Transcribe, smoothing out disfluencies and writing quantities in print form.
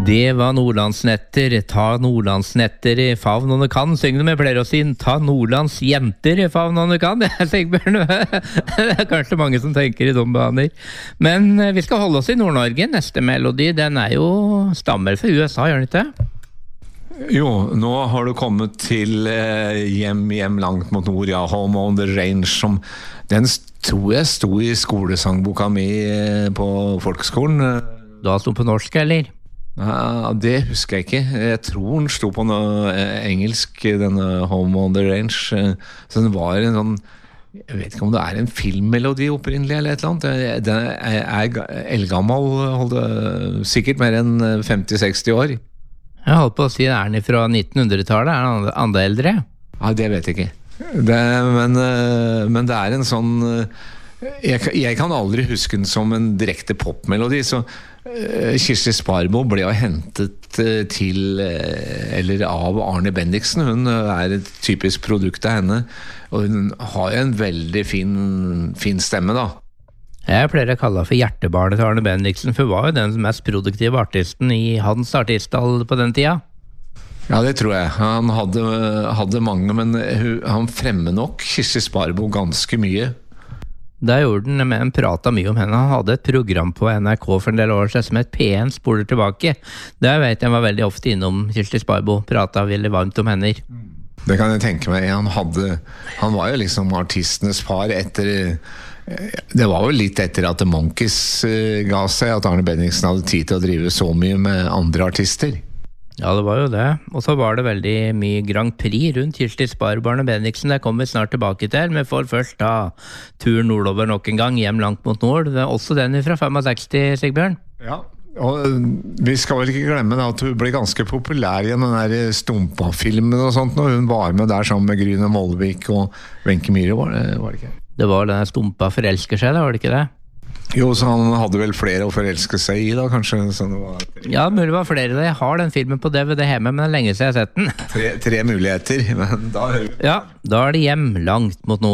Det var Nordlandsnetter, ta Nordlandsnetter I favn om du kan, syng det med pleier å si, ta Nordlands jenter I favn om du kan, det Sigbjørn, det kanskje mange som tenker I de baner, men vi skal holde oss I Nord-Norge, neste melodi, den jo stammer fra USA, gjør den ikke? Jo, nå har du kommet til hjem langt mot nord, ja, Home on the Range, som den tror jeg sto I skolesangboka mi på folkeskolen. Da sto på norsk, eller? Ja, det husker jeg ikke. Jeg tror den sto på noe engelsk, denne Home on the Range. Så den var en sånn, jeg vet ikke om det en filmmelodi opprinnelig eller et eller annet. Den eldgammel, sikkert mer enn 50-60 år. Jeg holdt på å si, den fra 1900-tallet, den andre eldre? Ja, det vet jeg ikke. Men det en sånn, jeg kan aldri huske den som en direkte popmelodi, så Kirsti Sparbo ble jo hentet til eller av Arne Bendiksen. Hun et typisk produkt av henne, og hun har jo en veldig fin stemme da. Jeg pleier å kalle for hjertebarnet til Arne Bendiksen, for hun var jo den mest produktive artisten I hans artistall på den tida. Ja, det tror jeg. Han hadde mange, men han fremmer nok Kirsti Sparbo ganske mye. Da gjorde den, men pratet mye om henne. Han hadde et program på NRK for en del år siden som het P1 spoler tilbake. Der vet jeg var veldig ofte innom Kirsti Sparbo, pratet veldig varmt om henne. Det kan jeg tenke meg. Han var jo liksom artistenes far etter... Det var jo litt etter at The Monkees ga seg, at Arne Bendiksen hadde tid til å drive så mye med andre artister. Ja, det var jo det. Og så var det veldig mye Grand Prix rundt Kirsti Sparbo og Bendiksen. Det kommer vi snart tilbake til, men for først da tur nordover nok en gang, hjem langt mot nord. Det også den fra 65, Sigbjørn. Ja, og vi skal vel ikke glemme da, at hun ble ganske populær I den der Stumpa-filmen og sånt, når hun var med der sammen med Gryne Molvik og Wenche Myhre, var det ikke? Det var den Stumpa forelsker seg, var det ikke det? Jo, så han hadde vel flere å forelske seg I da, kanskje? Sånn det var... Ja, mulig var flere det. Jeg har den filmen på DVD hjemme, men det lenge siden jeg har sett den. Tre muligheter, men da... Ja, da det hjem langt mot nord.